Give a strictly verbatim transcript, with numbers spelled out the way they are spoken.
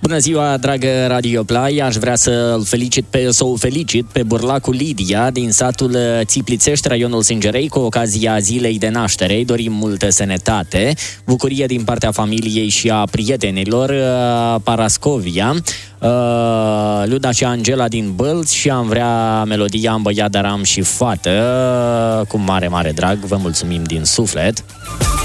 Bună ziua, dragă Radio Play, aș vrea să-l felicit pe, să o felicit pe burlacul Lidia din satul Țiplițești, raionul Sângerei, cu ocazia zilei de naștere. Îi dorim multă sănătate, bucurie din partea familiei și a prietenilor, Parascovia, Luda și Angela din Bălți, și am vrea melodia Am băiat, dar am și fată, cu mare, mare drag. Vă mulțumim din suflet.